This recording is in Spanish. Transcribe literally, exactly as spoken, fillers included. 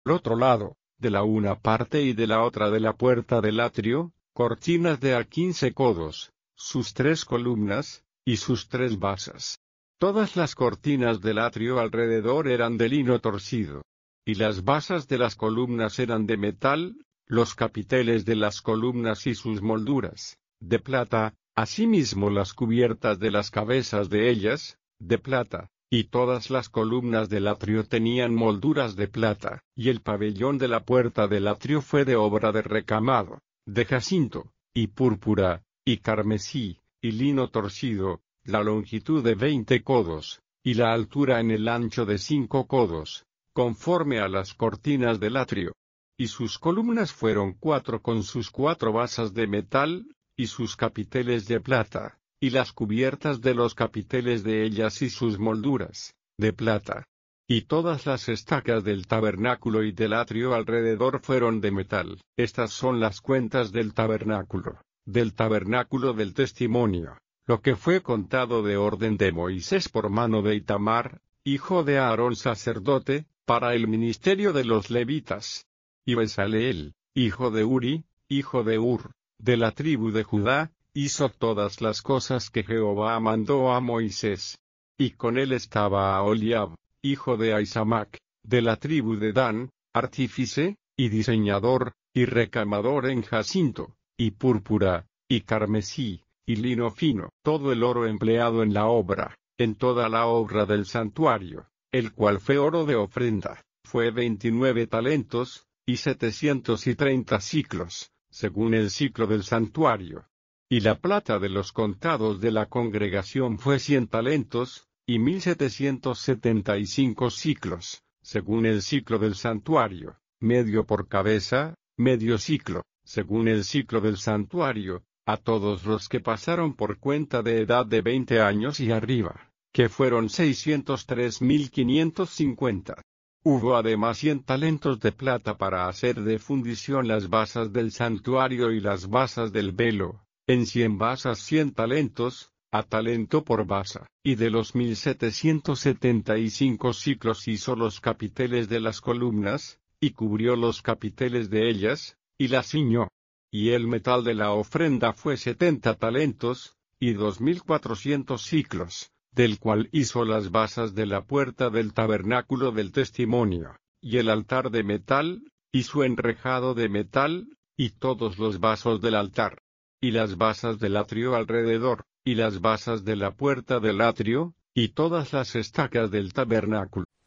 Al otro lado, de la una parte y de la otra de la puerta del atrio, cortinas de a quince codos, sus tres columnas, y sus tres basas. Todas las cortinas del atrio alrededor eran de lino torcido. Y las basas de las columnas eran de metal, los capiteles de las columnas y sus molduras, de plata, asimismo las cubiertas de las cabezas de ellas, de plata, y todas las columnas del atrio tenían molduras de plata, y el pabellón de la puerta del atrio fue de obra de recamado, de jacinto, y púrpura, y carmesí, y lino torcido, la longitud de veinte codos, y la altura en el ancho de cinco codos, conforme a las cortinas del atrio. Y sus columnas fueron cuatro con sus cuatro basas de metal, y sus capiteles de plata, y las cubiertas de los capiteles de ellas y sus molduras, de plata. Y todas las estacas del tabernáculo y del atrio alrededor fueron de metal. Estas son las cuentas del tabernáculo, del tabernáculo del testimonio, lo que fue contado de orden de Moisés por mano de Itamar, hijo de Aarón sacerdote, para el ministerio de los levitas. Y Bezaleel, hijo de Uri, hijo de Ur, de la tribu de Judá, hizo todas las cosas que Jehová mandó a Moisés. Y con él estaba Aholiab, hijo de Ahisamac, de la tribu de Dan, artífice, y diseñador, y recamador en jacinto, y púrpura, y carmesí, y lino fino, todo el oro empleado en la obra, en toda la obra del santuario, el cual fue oro de ofrenda, fue veintinueve talentos, y setecientos y treinta siclos, según el ciclo del santuario. Y la plata de los contados de la congregación fue cien talentos, y mil setecientos setenta y cinco siclos, según el ciclo del santuario, medio por cabeza, medio ciclo, según el ciclo del santuario, a todos los que pasaron por cuenta de edad de veinte años y arriba, que fueron seiscientos tres mil quinientos cincuenta. Hubo además cien talentos de plata para hacer de fundición las basas del santuario y las basas del velo, en cien basas cien talentos, a talento por basa, y de los mil setecientos setenta y cinco siclos hizo los capiteles de las columnas, y cubrió los capiteles de ellas, y las ciñó. Y el metal de la ofrenda fue setenta talentos, y dos mil cuatrocientos siclos, del cual hizo las basas de la puerta del tabernáculo del testimonio, y el altar de metal, y su enrejado de metal, y todos los vasos del altar, y las basas del atrio alrededor, y las basas de la puerta del atrio, y todas las estacas del tabernáculo.